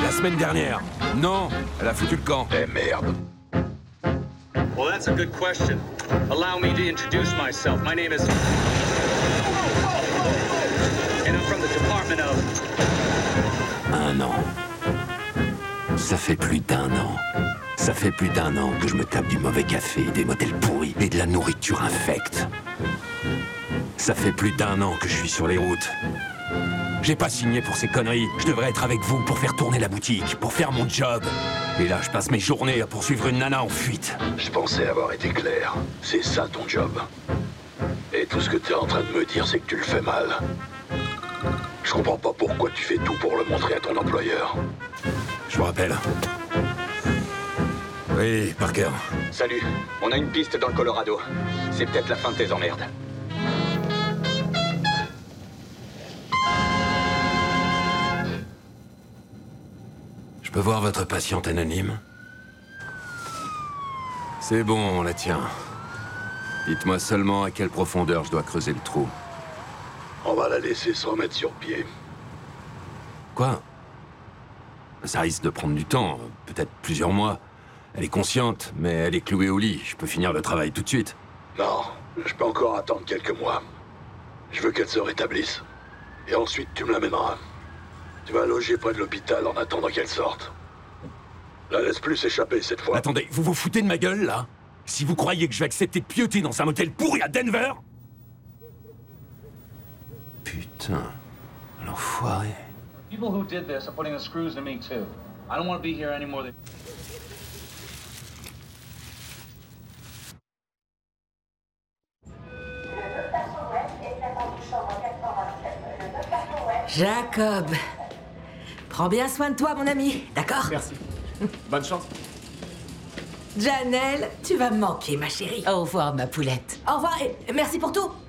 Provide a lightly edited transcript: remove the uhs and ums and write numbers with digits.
La semaine dernière. Non, elle a foutu le camp. Eh merde. Well, that's a good question. Allow me to introduce myself. My name is... And I'm from the Department of... Un an. Ça fait plus d'un an. Ça fait plus d'un an que je me tape du mauvais café, des motels pourris et de la nourriture infecte. Ça fait plus d'un an que je suis sur les routes. J'ai pas signé pour ces conneries. Je devrais être avec vous pour faire tourner la boutique, pour faire mon job. Et là, je passe mes journées à poursuivre une nana en fuite. Je pensais avoir été clair. C'est ça ton job. Et tout ce que t'es en train de me dire, c'est que tu le fais mal. Je comprends pas pourquoi tu fais tout pour le montrer à ton employeur. Je vous rappelle. Oui, Parker. Salut, on a une piste dans le Colorado. C'est peut-être la fin de tes emmerdes. Je peux voir votre patiente anonyme? C'est bon, on la tient. Dites-moi seulement à quelle profondeur je dois creuser le trou. On va la laisser se remettre sur pied. Quoi? Ça risque de prendre du temps, peut-être plusieurs mois. Elle est consciente, mais elle est clouée au lit. Je peux finir le travail tout de suite. Non, je peux encore attendre quelques mois. Je veux qu'elle se rétablisse. Et ensuite, tu me l'amèneras. Tu vas loger près de l'hôpital en attendant qu'elle sorte. La laisse plus s'échapper cette fois. Attendez, vous vous foutez de ma gueule, là? Si vous croyez que je vais accepter de pioter dans un motel pourri à Denver? Putain, l'enfoiré. People who did this are putting the screws to me, too. I don't want to be here anymore than... Jacob, prends bien soin de toi, mon ami, d'accord? Merci. Bonne chance. Janelle, tu vas me manquer, ma chérie. Au revoir, ma poulette. Au revoir et merci pour tout.